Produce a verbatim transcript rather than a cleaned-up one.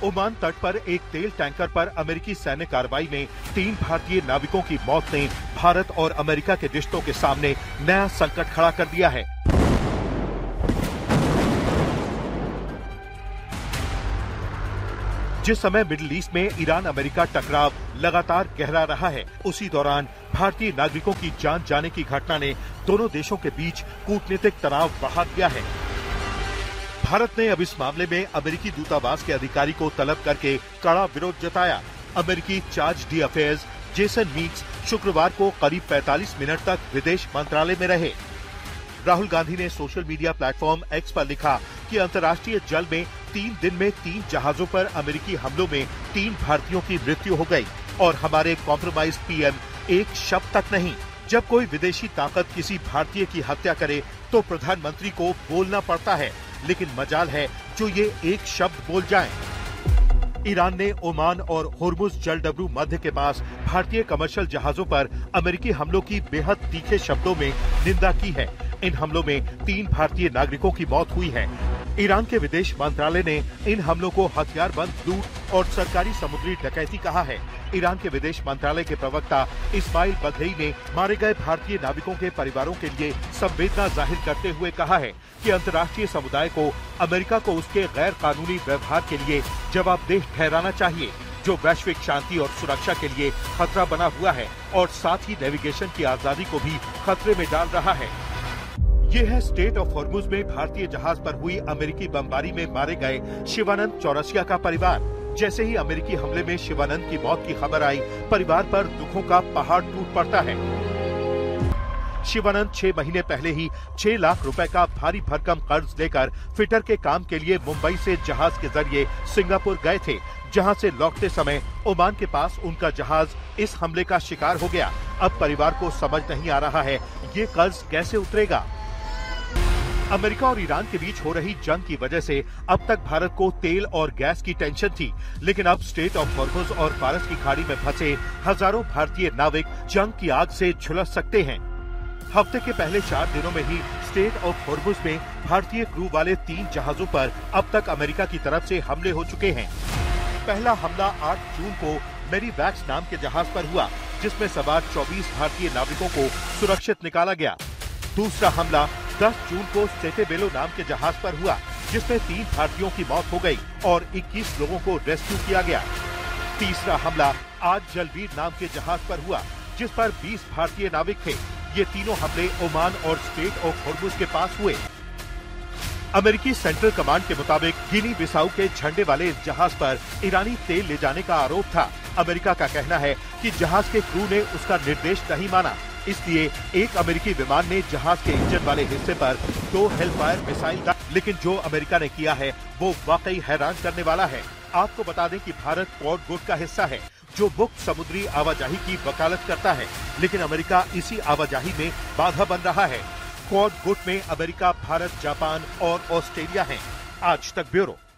Oman तट पर एक तेल टैंकर पर अमेरिकी सैन्य कार्रवाई में तीन भारतीय नाविकों की मौत ने भारत और अमेरिका के रिश्तों के सामने नया संकट खड़ा कर दिया है। जिस समय मिडिल ईस्ट में ईरान अमेरिका टकराव लगातार गहरा रहा है, उसी दौरान भारतीय नागरिकों की जान जाने की घटना ने दोनों देशों के बीच कूटनीतिक तनाव बढ़ा दिया है। भारत ने अब इस मामले में अमेरिकी दूतावास के अधिकारी को तलब करके कड़ा विरोध जताया। अमेरिकी charge D affairs Jason Meeks शुक्रवार को करीब पैंतालीस मिनट तक विदेश मंत्रालय में रहे। राहुल गांधी ने सोशल मीडिया प्लेटफॉर्म एक्स पर लिखा कि अंतर्राष्ट्रीय जल में तीन दिन में तीन जहाजों पर अमेरिकी हमलों में तीन भारतीयों की मृत्यु हो गई और हमारे कॉम्प्रोमाइज पीएम एक शब्द तक नहीं। जब कोई विदेशी ताकत किसी भारतीय की हत्या करे तो प्रधानमंत्री को बोलना पड़ता है, लेकिन मजाल है जो ये एक शब्द बोल जाएं। ईरान ने ओमान और होर्मुज जलडबरू मध्य के पास भारतीय कमर्शियल जहाजों पर अमेरिकी हमलों की बेहद तीखे शब्दों में निंदा की है। इन हमलों में तीन भारतीय नागरिकों की मौत हुई है। ईरान के विदेश मंत्रालय ने इन हमलों को हथियारबंद लूट और सरकारी समुद्री डकैती कहा है। ईरान के विदेश मंत्रालय के प्रवक्ता इस्माइल बघेई ने मारे गए भारतीय नाविकों के परिवारों के लिए संवेदना जाहिर करते हुए कहा है कि अंतर्राष्ट्रीय समुदाय को अमेरिका को उसके गैर कानूनी व्यवहार के लिए जवाबदेह ठहराना चाहिए, जो वैश्विक शांति और सुरक्षा के लिए खतरा बना हुआ है और साथ ही नेविगेशन की आजादी को भी खतरे में डाल रहा है। ये है स्टेट ऑफ हॉर्मुज में भारतीय जहाज पर हुई अमेरिकी बमबारी में मारे गए शिवानंद चौरसिया का परिवार। जैसे ही अमेरिकी हमले में शिवानंद की मौत की खबर आई, परिवार पर दुखों का पहाड़ टूट पड़ता है। शिवानंद छह महीने पहले ही छह लाख रुपए का भारी भरकम कर्ज लेकर फिटर के काम के लिए मुंबई से जहाज के जरिए सिंगापुर गए थे, जहां से लौटते समय ओमान के पास उनका जहाज इस हमले का शिकार हो गया। अब परिवार को समझ नहीं आ रहा है ये कर्ज कैसे उतरेगा। अमेरिका और ईरान के बीच हो रही जंग की वजह से अब तक भारत को तेल और गैस की टेंशन थी, लेकिन अब स्टेट ऑफ हॉर्मुज और फारस की खाड़ी में फंसे हजारों भारतीय नाविक जंग की आग से झुलस सकते हैं। हफ्ते के पहले चार दिनों में ही स्टेट ऑफ हॉर्मुज में भारतीय क्रू वाले तीन जहाजों पर अब तक अमेरिका की तरफ से हमले हो चुके हैं। पहला हमला आठ जून को मेरीवैक्स नाम के जहाज पर हुआ, जिसमें सवार चौबीस भारतीय नाविकों को सुरक्षित निकाला गया। दूसरा हमला दस जून को सेटेबेलो नाम के जहाज पर हुआ, जिसमें तीन भारतीयों की मौत हो गई और इक्कीस लोगों को रेस्क्यू किया गया। तीसरा हमला आज जलवीर नाम के जहाज पर हुआ, जिस पर बीस भारतीय नाविक थे। ये तीनों हमले ओमान और स्टेट ऑफ हॉर्मुज के पास हुए। अमेरिकी सेंट्रल कमांड के मुताबिक गिनी बिसाऊ के झंडे वाले इस जहाज पर ईरानी तेल ले जाने का आरोप था। अमेरिका का कहना है कि जहाज के क्रू ने उसका निर्देश नहीं माना, इसलिए एक अमेरिकी विमान ने जहाज के इंजन वाले हिस्से पर दो हेलफायर मिसाइल दागे। लेकिन जो अमेरिका ने किया है वो वाकई हैरान करने वाला है। आपको बता दें कि भारत क्वाड गुट का हिस्सा है, जो मुक्त समुद्री आवाजाही की वकालत करता है, लेकिन अमेरिका इसी आवाजाही में बाधा बन रहा है। क्वाड गुट में अमेरिका, भारत, जापान और ऑस्ट्रेलिया हैं। आज तक ब्यूरो।